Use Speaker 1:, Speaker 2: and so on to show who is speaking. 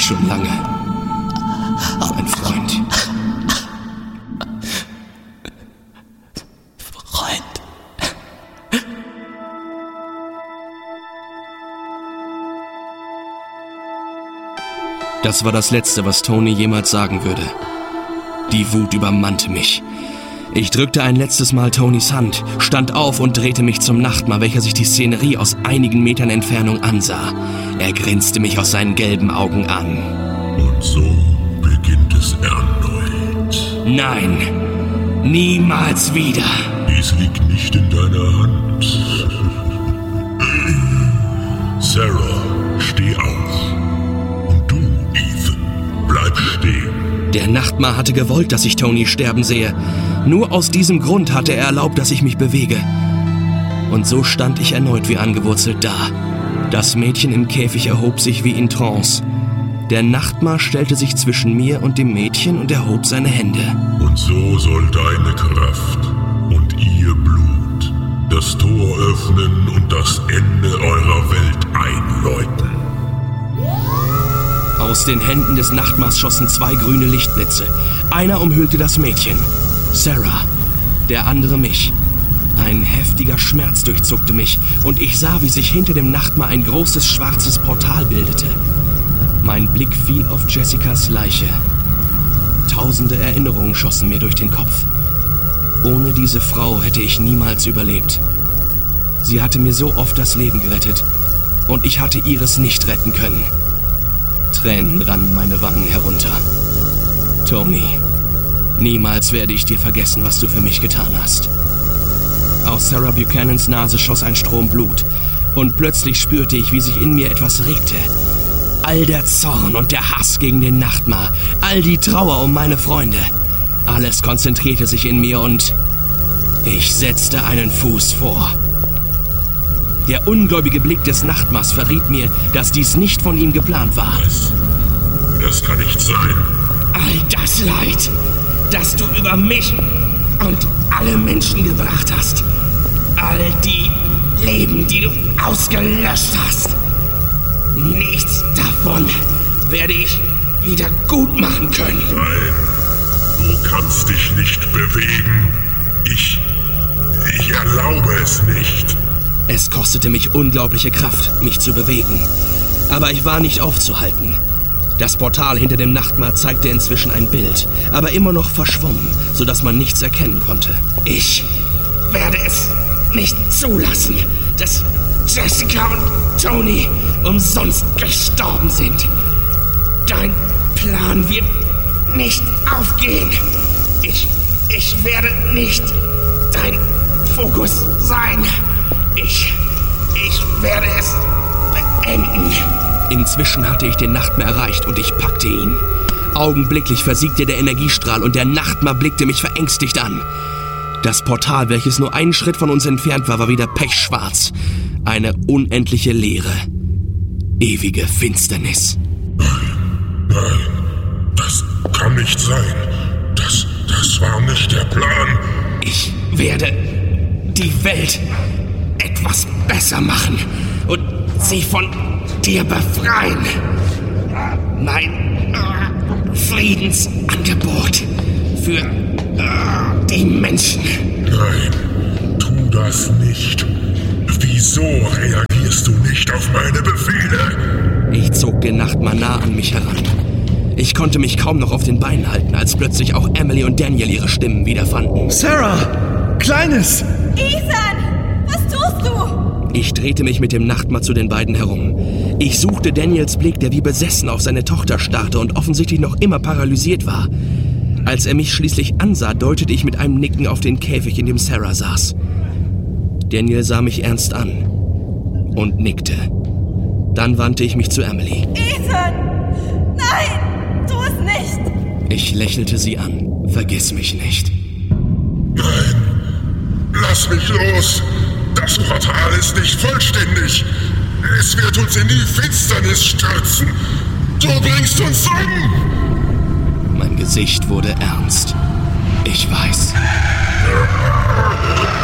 Speaker 1: schon lange. Mein Freund. Das war das Letzte, was Tony jemals sagen würde. Die Wut übermannte mich. Ich drückte ein letztes Mal Tonys Hand, stand auf und drehte mich zum Nachtmar, welcher sich die Szenerie aus einigen Metern Entfernung ansah. Er grinste mich aus seinen gelben Augen an.
Speaker 2: Und so beginnt es erneut.
Speaker 1: Nein, niemals wieder.
Speaker 2: Dies liegt nicht in deiner Hand. Sarah, steh auf. Und du, Ethan, bleib stehen.
Speaker 1: Der Nachtmar hatte gewollt, dass ich Tony sterben sehe. Nur aus diesem Grund hatte er erlaubt, dass ich mich bewege. Und so stand ich erneut wie angewurzelt da. Das Mädchen im Käfig erhob sich wie in Trance. Der Nachtmar stellte sich zwischen mir und dem Mädchen und erhob seine Hände.
Speaker 2: Und so soll deine Kraft und ihr Blut das Tor öffnen und das Ende eurer Welt einläuten.
Speaker 1: Aus den Händen des Nachtmars schossen 2 grüne Lichtblitze. Einer umhüllte das Mädchen, Sarah, der andere mich. Ein heftiger Schmerz durchzuckte mich und ich sah, wie sich hinter dem Nachtmar ein großes schwarzes Portal bildete. Mein Blick fiel auf Jessicas Leiche. Tausende Erinnerungen schossen mir durch den Kopf. Ohne diese Frau hätte ich niemals überlebt. Sie hatte mir so oft das Leben gerettet und ich hatte ihres nicht retten können. Tränen rannen meine Wangen herunter. Tony, niemals werde ich dir vergessen, was du für mich getan hast. Aus Sarah Buchanans Nase schoss ein Strom Blut und plötzlich spürte ich, wie sich in mir etwas regte. All der Zorn und der Hass gegen den Nachtmar, all die Trauer um meine Freunde, alles konzentrierte sich in mir und ich setzte einen Fuß vor. Der ungläubige Blick des Nachtmars verriet mir, dass dies nicht von ihm geplant war.
Speaker 2: Das kann nicht sein.
Speaker 1: All das Leid, das du über mich und alle Menschen gebracht hast. All die Leben, die du ausgelöscht hast. Nichts davon werde ich wieder gut machen können.
Speaker 2: Nein, du kannst dich nicht bewegen. Ich erlaube es nicht.
Speaker 1: Es kostete mich unglaubliche Kraft, mich zu bewegen. Aber ich war nicht aufzuhalten. Das Portal hinter dem Nachtmar zeigte inzwischen ein Bild, aber immer noch verschwommen, sodass man nichts erkennen konnte. Ich werde es nicht zulassen, dass Jessica und Tony umsonst gestorben sind. Dein Plan wird nicht aufgehen. Ich werde nicht dein Fokus sein. Ich werde es beenden. Inzwischen hatte ich den Nachtmar erreicht und ich packte ihn. Augenblicklich versiegte der Energiestrahl und der Nachtmar blickte mich verängstigt an. Das Portal, welches nur einen Schritt von uns entfernt war, war wieder pechschwarz. Eine unendliche Leere. Ewige Finsternis.
Speaker 2: Nein, das kann nicht sein. Das war nicht der Plan.
Speaker 1: Ich werde die Welt etwas besser machen und sie von dir befreien. Mein Friedensangebot für die Menschen.
Speaker 2: Nein, tu das nicht. Wieso reagierst du nicht auf meine Befehle?
Speaker 1: Ich zog den Nachtmar nah an mich heran. Ich konnte mich kaum noch auf den Beinen halten, als plötzlich auch Emily und Daniel ihre Stimmen wiederfanden.
Speaker 3: Sarah! Kleines!
Speaker 4: Ethan! Was tust du?
Speaker 1: Ich drehte mich mit dem Nachtmar zu den beiden herum. Ich suchte Daniels Blick, der wie besessen auf seine Tochter starrte und offensichtlich noch immer paralysiert war. Als er mich schließlich ansah, deutete ich mit einem Nicken auf den Käfig, in dem Sarah saß. Daniel sah mich ernst an und nickte. Dann wandte ich mich zu Emily.
Speaker 4: Ethan! Nein! Tu es nicht!
Speaker 1: Ich lächelte sie an. Vergiss mich nicht.
Speaker 2: Nein! Lass mich los! Das Portal ist nicht vollständig! Es wird uns in die Finsternis stürzen! Du bringst uns um!
Speaker 1: Mein Gesicht wurde ernst. Ich weiß.